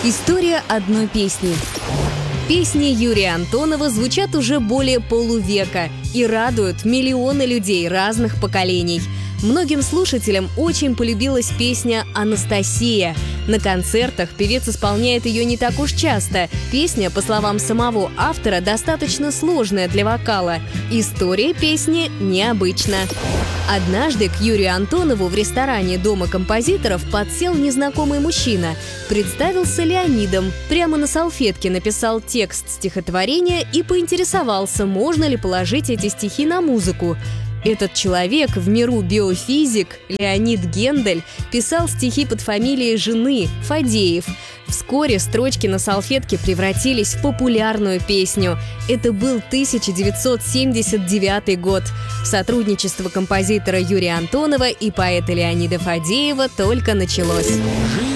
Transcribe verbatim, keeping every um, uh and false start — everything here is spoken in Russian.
История одной песни. Песни Юрия Антонова звучат уже более полувека и радуют миллионы людей разных поколений. Многим слушателям очень полюбилась песня «Анастасия». На концертах певец исполняет ее не так уж часто. Песня, по словам самого автора, достаточно сложная для вокала. История песни необычна. Однажды к Юрию Антонову в ресторане Дома композиторов подсел незнакомый мужчина. Представился Леонидом, прямо на салфетке написал текст стихотворения и поинтересовался, можно ли положить эти стихи на музыку. Этот человек, в миру биофизик, Леонид Гендель, писал стихи под фамилией жены Фадеев. Вскоре строчки на салфетке превратились в популярную песню. Это был тысяча девятьсот семьдесят девятый год. Сотрудничество композитора Юрия Антонова и поэта Леонида Фадеева только началось.